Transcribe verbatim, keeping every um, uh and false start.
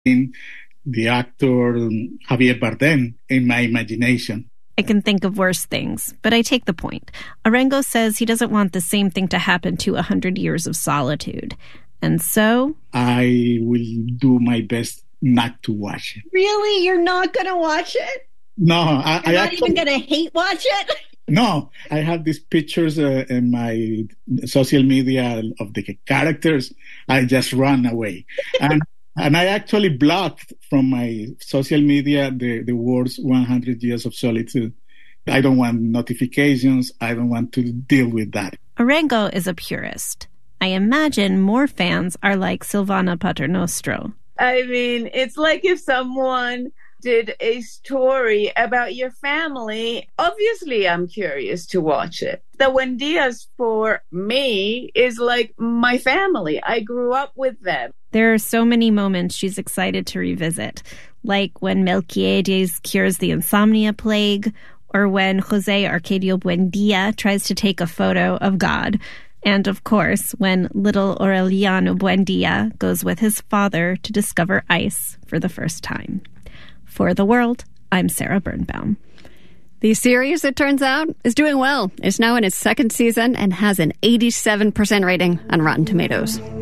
in the actor Javier Bardem in my imagination. I can think of worse things, but I take the point. Arango says he doesn't want the same thing to happen to A Hundred Years of Solitude. And so... I will do my best not to watch it. Really? You're not going to watch it? No. I, You're I not actually, even going to hate watch it? No. I have these pictures uh, in my social media of the characters. I just run away. And and I actually blocked from my social media the, the words one hundred Years of Solitude. I don't want notifications. I don't want to deal with that. Arango is a purist. I imagine more fans are like Silvana Paternostro. I mean, it's like if someone did a story about your family. Obviously, I'm curious to watch it. The Buendias, for me, is like my family. I grew up with them. There are so many moments she's excited to revisit, like when Melquiades cures the insomnia plague, or when Jose Arcadio Buendia tries to take a photo of God. And, of course, when little Aureliano Buendia goes with his father to discover ice for the first time. For The World, I'm Sarah Birnbaum. The series, it turns out, is doing well. It's now in its second season and has an eighty-seven percent rating on Rotten Tomatoes.